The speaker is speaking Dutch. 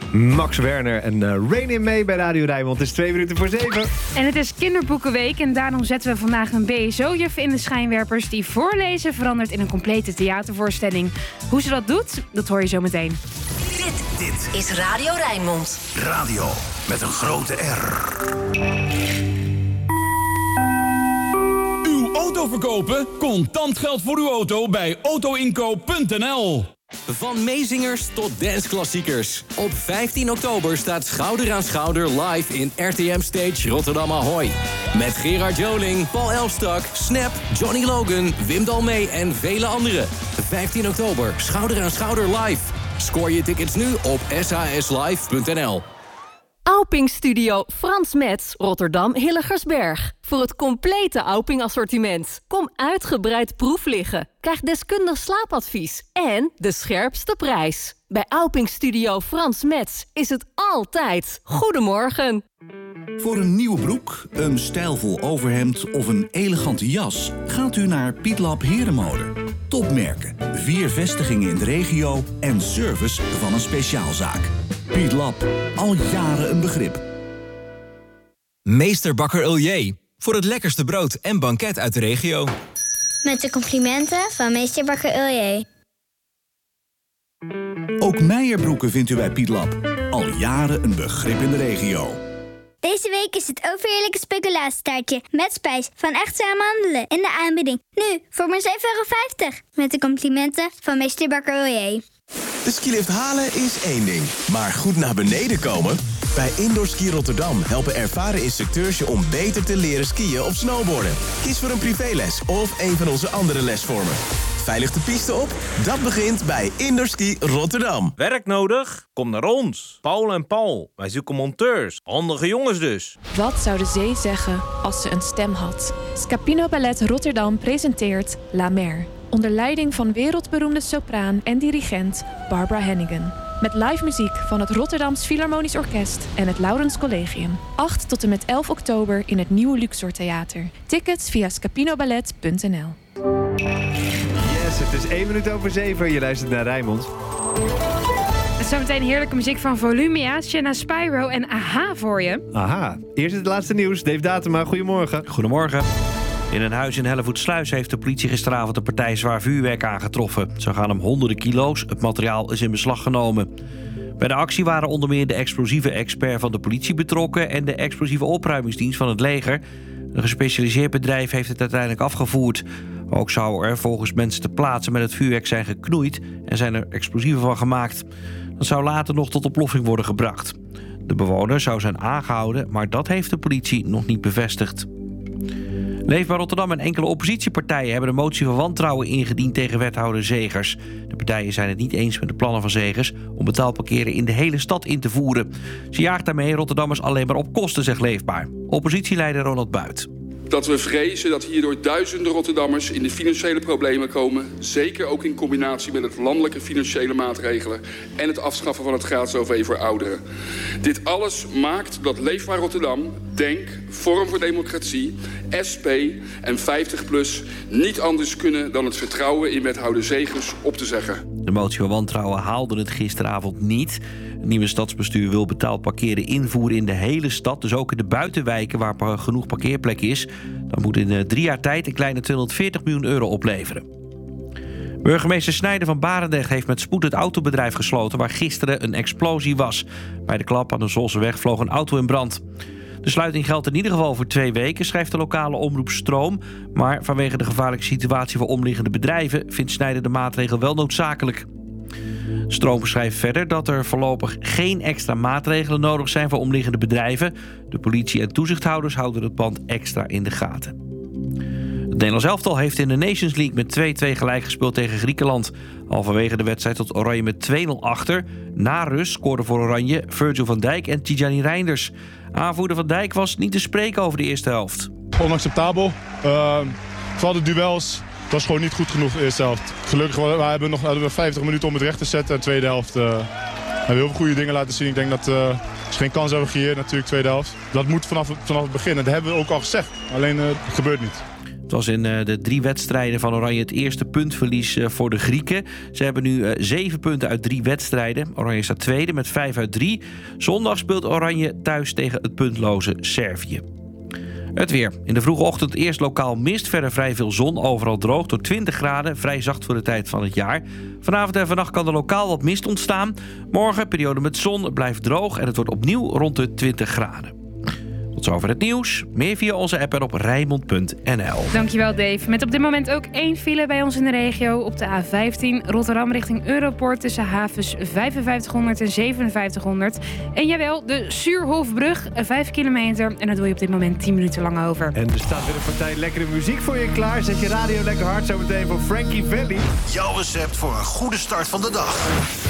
Max Werner en Rain in May bij Radio Rijnmond. Het is 7:02. En het is kinderboekenweek en daarom zetten we vandaag een BSO-juf in de schijnwerpers die voorlezen verandert in een complete theatervoorstelling. Hoe ze dat doet, dat hoor je zo meteen. Dit is Radio Rijnmond. Radio met een grote R. Uw auto verkopen? Contant geld voor uw auto bij autoinkoop.nl. Van meezingers tot danceklassiekers. Op 15 oktober staat Schouder aan Schouder live in RTM Stage Rotterdam Ahoy. Met Gerard Joling, Paul Elstak, Snap, Johnny Logan, Wim Dalmee en vele anderen. 15 oktober, Schouder aan Schouder live. Scoor je tickets nu op shslive.nl. Auping Studio Frans Metz, Rotterdam Hillegersberg. Voor het complete Auping-assortiment. Kom uitgebreid proef liggen. Krijg deskundig slaapadvies. En de scherpste prijs. Bij Auping Studio Frans Metz is het altijd goedemorgen. Voor een nieuwe broek, een stijlvol overhemd of een elegante jas gaat u naar Pietlab Herenmode. Topmerken, 4 vestigingen in de regio en service van een speciaalzaak. Pietlab, al jaren een begrip. Meester Bakker Uljee. Voor het lekkerste brood en banket uit de regio. Met de complimenten van Meester Bakker Uljee. Ook Meijerbroeken vindt u bij Pietlab. Al jaren een begrip in de regio. Deze week is het overheerlijke speculatiestaartje met spijs van Echte Amandelen in de aanbieding. Nu voor maar €7,50. Met de complimenten van Meester Bakker Uljee. De skilift halen is één ding, maar goed naar beneden komen? Bij Indoor Ski Rotterdam helpen ervaren instructeurs je om beter te leren skiën of snowboarden. Kies voor een privéles of een van onze andere lesvormen. Veilig de piste op? Dat begint bij Indoor Ski Rotterdam. Werk nodig? Kom naar ons. Paul en Paul. Wij zoeken monteurs. Handige jongens dus. Wat zou de zee zeggen als ze een stem had? Scapino Ballet Rotterdam presenteert La Mer. Onder leiding van wereldberoemde sopraan en dirigent Barbara Hennigan. Met live muziek van het Rotterdams Philharmonisch Orkest en het Laurens Collegium. 8 tot en met 11 oktober in het Nieuwe Luxor Theater. Tickets via scapinoballet.nl. Yes, het is 7:01. Je luistert naar Rijnmond. Zometeen heerlijke muziek van Volumia, Shanna Spyro en AHA voor je. Aha, eerst het laatste nieuws. Dave Datema, goedemorgen. Goedemorgen. In een huis in Hellevoetsluis heeft de politie gisteravond een partij zwaar vuurwerk aangetroffen. Zo gaan om honderden kilo's. Het materiaal is in beslag genomen. Bij de actie waren onder meer de explosieve expert van de politie betrokken en de explosieve opruimingsdienst van het leger. Een gespecialiseerd bedrijf heeft het uiteindelijk afgevoerd. Ook zou er volgens mensen ter plaatse met het vuurwerk zijn geknoeid en zijn er explosieven van gemaakt. Dat zou later nog tot ontploffing worden gebracht. De bewoner zou zijn aangehouden, maar dat heeft de politie nog niet bevestigd. Leefbaar Rotterdam en enkele oppositiepartijen hebben een motie van wantrouwen ingediend tegen wethouder Zegers. De partijen zijn het niet eens met de plannen van Zegers om betaalparkeren in de hele stad in te voeren. Ze jaagt daarmee Rotterdammers alleen maar op kosten, zegt Leefbaar. Oppositieleider Ronald Buit. Dat we vrezen dat hierdoor duizenden Rotterdammers in de financiële problemen komen. Zeker ook in combinatie met het landelijke financiële maatregelen en het afschaffen van het gratis OV voor ouderen. Dit alles maakt dat Leefbaar Rotterdam, DENK, Forum voor Democratie, SP en 50PLUS niet anders kunnen dan het vertrouwen in wethouder Zegers op te zeggen. De motie van wantrouwen haalde het gisteravond niet. Het nieuwe stadsbestuur wil betaald parkeren invoeren in de hele stad, dus ook in de buitenwijken waar genoeg parkeerplek is. Dat moet in 3 jaar tijd een kleine €240 miljoen opleveren. Burgemeester Snijder van Barendrecht heeft met spoed het autobedrijf gesloten waar gisteren een explosie was. Bij de klap aan de Zolseweg vloog een auto in brand. De sluiting geldt in ieder geval voor 2 weken, schrijft de lokale omroep Stroom. Maar vanwege de gevaarlijke situatie voor omliggende bedrijven vindt Snijder de maatregel wel noodzakelijk. Stroom schrijft verder dat er voorlopig geen extra maatregelen nodig zijn voor omliggende bedrijven. De politie en toezichthouders houden het pand extra in de gaten. Het Nederlands elftal heeft in de Nations League met 2-2 gelijk gespeeld tegen Griekenland. Halverwege de wedstrijd tot Oranje met 2-0 achter. Na rust scoorden voor Oranje Virgil van Dijk en Tijani Reinders. Aanvoerder Van Dijk was niet te spreken over de eerste helft. Onacceptabel. Vooral de duels. Het was gewoon niet goed genoeg de eerste helft. Gelukkig we hebben nog 50 minuten om het recht te zetten. En de tweede helft hebben we heel veel goede dingen laten zien. Ik denk dat ze geen kans hebben gecreëerd natuurlijk, tweede helft. Dat moet vanaf het begin. En dat hebben we ook al gezegd. Alleen het gebeurt niet. Het was in de 3 wedstrijden van Oranje het eerste puntverlies voor de Grieken. Ze hebben nu 7 punten uit 3 wedstrijden. Oranje staat tweede met 5 uit 3. Zondag speelt Oranje thuis tegen het puntloze Servië. Het weer. In de vroege ochtend eerst lokaal mist, verder vrij veel zon, overal droog tot 20 graden, vrij zacht voor de tijd van het jaar. Vanavond en vannacht kan er lokaal wat mist ontstaan. Morgen periode met zon, blijft droog en het wordt opnieuw rond de 20 graden. Tot zover het nieuws. Meer via onze app en op Rijnmond.nl. Dankjewel Dave. Met op dit moment ook 1 file bij ons in de regio op de A15 Rotterdam richting Europoort tussen havens 5500 en 5700. En jawel, de Suurhofbrug, 5 kilometer. En daar doe je op dit moment 10 minuten lang over. En er staat weer een partij lekkere muziek voor je klaar. Zet je radio lekker hard zometeen voor Frankie Valli. Jouw recept voor een goede start van de dag.